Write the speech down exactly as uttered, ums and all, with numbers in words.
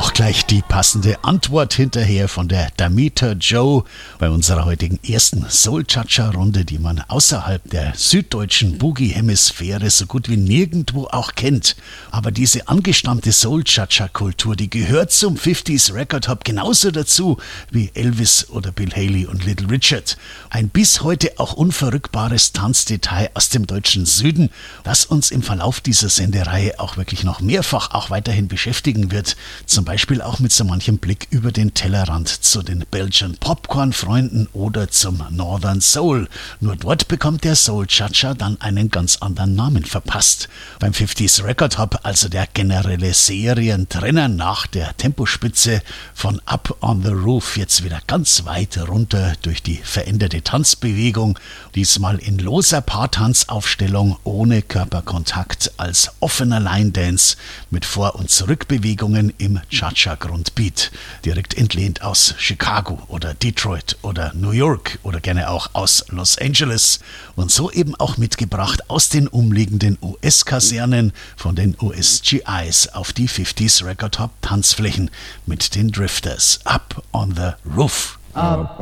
auch gleich die passende Antwort hinterher von der Damita Joe bei unserer heutigen ersten Soul-Cha-Cha-Runde, die man außerhalb der süddeutschen Boogie-Hemisphäre so gut wie nirgendwo auch kennt. Aber diese angestammte Soul-Cha-Cha-Kultur, die gehört zum fünfziger Record Hop genauso dazu wie Elvis oder Bill Haley und Little Richard. Ein bis heute auch unverrückbares Tanzdetail aus dem deutschen Süden, das uns im Verlauf dieser Sendereihe auch wirklich noch mehrfach auch weiterhin beschäftigen wird. Zum Beispiel auch mit so manchem Blick über den Tellerrand zu den Belgian Popcorn-Freunden oder zum Northern Soul. Nur dort bekommt der Soul-Cha-Cha dann einen ganz anderen Namen verpasst. Beim fünfziger Record Hop also der generelle Serientrenner nach der Tempospitze von Up on the Roof jetzt wieder ganz weit runter durch die veränderte Tanzbewegung, diesmal in loser Paartanzaufstellung ohne Körperkontakt als offener Line-Dance mit Vor- und Zurückbewegungen im Cha-Cha-Grundbeat, direkt entlehnt aus Chicago oder Detroit oder New York oder gerne auch aus Los Angeles und so eben auch mitgebracht aus den umliegenden U S-Kasernen von den U S G Is auf die fünfziger Record Hop Tanzflächen mit den Drifters. Up on the Roof. Up